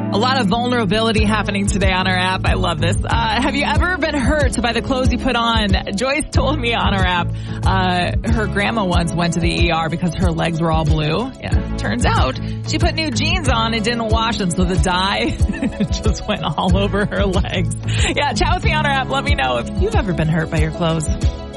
A lot of vulnerability happening today on our app. I love this. Have you ever been hurt by the clothes you put on? Joyce told me on our app, her grandma once went to the ER because her legs were all blue. Yeah, turns out she put new jeans on and didn't wash them, so the dye just went all over her legs. Yeah, chat with me on our app. Let me know if you've ever been hurt by your clothes.